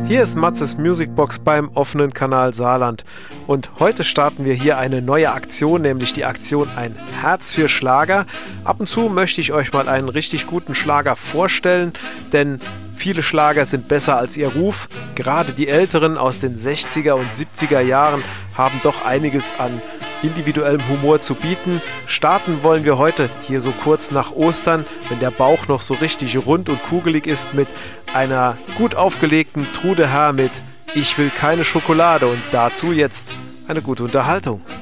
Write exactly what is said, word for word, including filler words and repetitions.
Hier ist Matzes Musicbox beim offenen Kanal Saarland und heute starten wir hier eine neue Aktion, nämlich die Aktion Ein Herz für Schlager. Ab und zu möchte ich euch mal einen richtig guten Schlager vorstellen, denn viele Schlager sind besser als ihr Ruf. Gerade die Älteren aus den sechziger und siebziger Jahren haben doch einiges an individuellem Humor zu bieten. Starten wollen wir heute hier so kurz nach Ostern, wenn der Bauch noch so richtig rund und kugelig ist, mit einer gut aufgelegten Trude Herr mit Ich will keine Schokolade und dazu jetzt eine gute Unterhaltung.